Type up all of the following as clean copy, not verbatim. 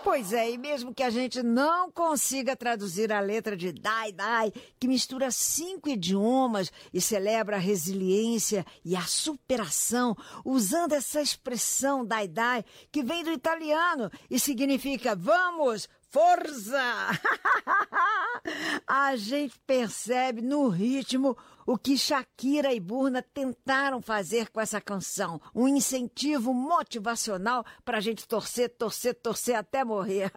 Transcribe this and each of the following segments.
Pois é, e mesmo que a gente não consiga traduzir a letra de Dai Dai, que mistura 5 idiomas e celebra a resiliência e a superação, usando essa expressão Dai Dai, que vem do italiano e significa vamos, força! A gente percebe no ritmo o que Shakira e Burna tentaram fazer com essa canção. Um incentivo motivacional para a gente torcer até morrer.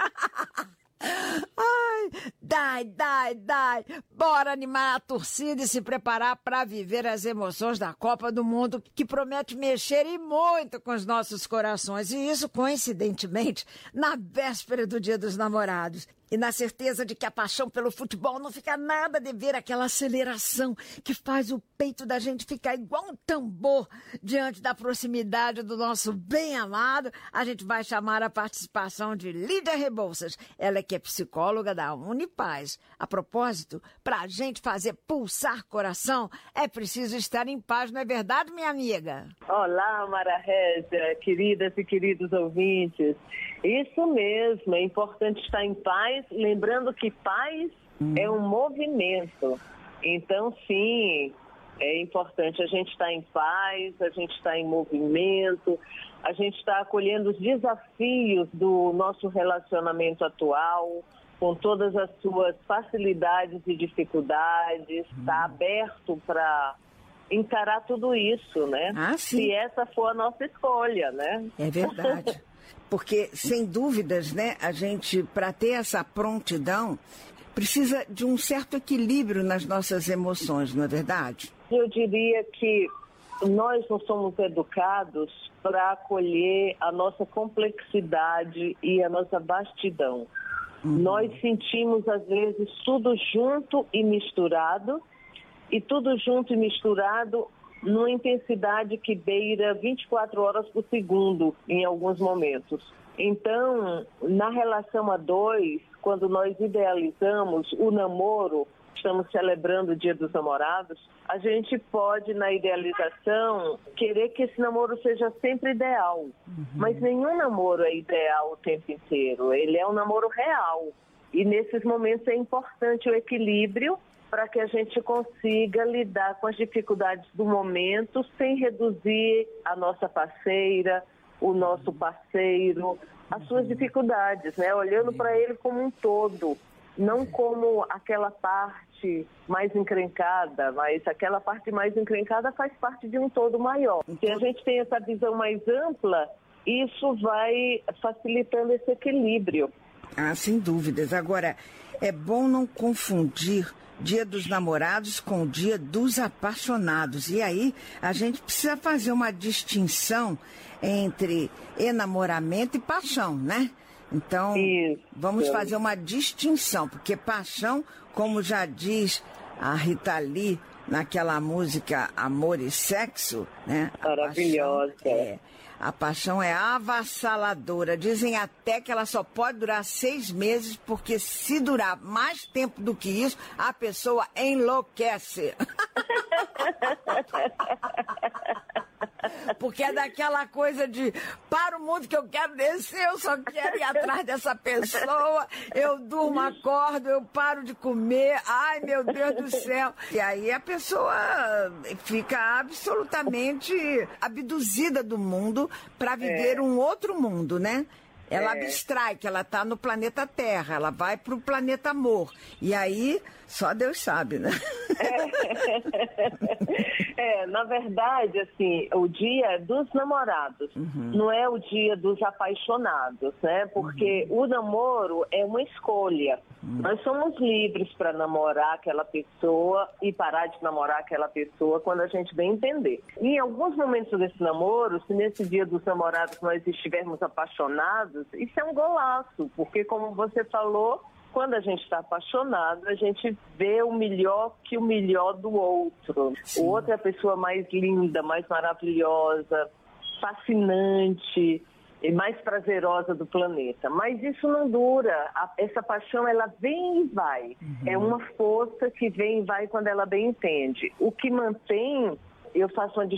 Ai, dai, bora animar a torcida e se preparar para viver as emoções da Copa do Mundo, que promete mexer e muito com os nossos corações, e isso coincidentemente na véspera do Dia dos Namorados. E na certeza de que a paixão pelo futebol não fica nada de ver aquela aceleração que faz o peito da gente ficar igual um tambor diante da proximidade do nosso bem-amado, a gente vai chamar a participação de Lídia Rebouças. Ela que é psicóloga da Unipaz. A propósito, para a gente fazer pulsar coração, é preciso estar em paz, não é verdade, minha amiga? Olá, Mara Régia, queridas e queridos ouvintes. Isso mesmo, é importante estar em paz, lembrando que paz é um movimento. Então, sim, é importante a gente estar em paz, a gente estar em movimento, a gente está acolhendo os desafios do nosso relacionamento atual, com todas as suas facilidades e dificuldades, está aberto para encarar tudo isso, né? Se essa for a nossa escolha, né? É verdade. Porque, sem dúvidas, né, a gente, para ter essa prontidão, precisa de um certo equilíbrio nas nossas emoções, não é verdade? Eu diria que nós não somos educados para acolher a nossa complexidade e a nossa vastidão. Nós sentimos, às vezes, tudo junto e misturado numa intensidade que beira 24 horas por segundo em alguns momentos. Então, na relação a dois, quando nós idealizamos o namoro, estamos celebrando o Dia dos Namorados, a gente pode, na idealização, querer que esse namoro seja sempre ideal. Mas nenhum namoro é ideal o tempo inteiro, ele é um namoro real. E nesses momentos é importante o equilíbrio para que a gente consiga lidar com as dificuldades do momento sem reduzir a nossa parceira, o nosso parceiro, as suas dificuldades, né? Olhando para ele como um todo, não como aquela parte mais encrencada, mas aquela parte mais encrencada faz parte de um todo maior. Se a gente tem essa visão mais ampla, isso vai facilitando esse equilíbrio. Ah, sem dúvidas. Agora, é bom não confundir Dia dos Namorados com o Dia dos Apaixonados. E aí, a gente precisa fazer uma distinção entre enamoramento e paixão, né? Então, vamos fazer uma distinção, porque paixão, como já diz a Rita Lee naquela música Amor e Sexo, né? Maravilhosa. A paixão é avassaladora. Dizem até que ela só pode durar 6 meses, porque se durar mais tempo do que isso, a pessoa enlouquece. Porque é daquela coisa de para o mundo que eu quero descer, eu só quero ir atrás dessa pessoa, eu durmo, acordo, eu paro de comer, ai meu Deus do céu. E aí a pessoa fica absolutamente abduzida do mundo para viver um outro mundo, né? Ela abstrai que ela está no planeta Terra, ela vai para o planeta Amor. E aí, só Deus sabe, né? Na verdade, assim, o dia dos namorados não é o dia dos apaixonados, né? Porque o namoro é uma escolha. Nós somos livres para namorar aquela pessoa e parar de namorar aquela pessoa quando a gente bem entender. E em alguns momentos desse namoro, se nesse dia dos namorados nós estivermos apaixonados, isso é um golaço, porque como você falou, quando a gente está apaixonado, a gente vê o melhor que o melhor do outro. Sim. O outro é a pessoa mais linda, mais maravilhosa, fascinante e mais prazerosa do planeta. Mas isso não dura. Essa paixão, ela vem e vai. É uma força que vem e vai quando ela bem entende. O que mantém, eu faço uma